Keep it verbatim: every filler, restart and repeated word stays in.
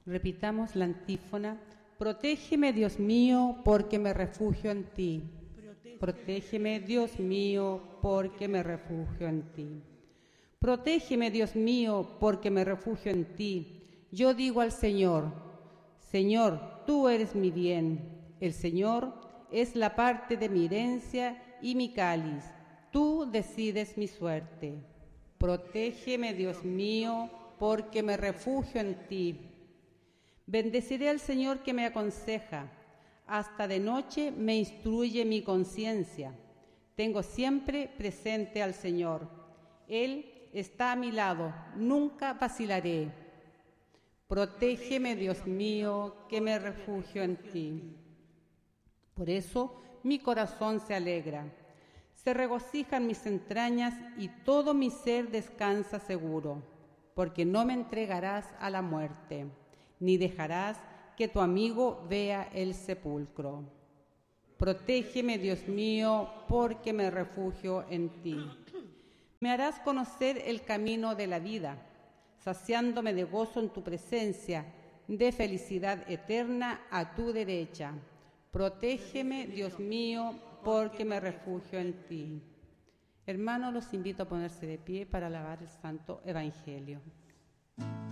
Repitamos la antífona. Protégeme, Dios mío, porque me refugio en ti. Protégeme, Dios mío, porque me refugio en ti. Protégeme, Dios mío, porque me refugio en ti. Yo digo al Señor, Señor, tú eres mi bien. El Señor es la parte de mi herencia y mi cáliz. Tú decides mi suerte. Protégeme, Dios mío, porque me refugio en ti. Bendeciré al Señor que me aconseja. Hasta de noche me instruye mi conciencia. Tengo siempre presente al Señor. Él está a mi lado, nunca vacilaré. Protégeme, Dios mío, que me refugio en ti. Por eso mi corazón se alegra, se regocijan mis entrañas y todo mi ser descansa seguro, porque no me entregarás a la muerte, ni dejarás que tu amigo vea el sepulcro. Protégeme, Dios mío, porque me refugio en ti. Me harás conocer el camino de la vida, saciándome de gozo en tu presencia, de felicidad eterna a tu derecha. Protégeme, Dios mío, porque me refugio en ti. Hermanos, los invito a ponerse de pie para alabar el Santo Evangelio.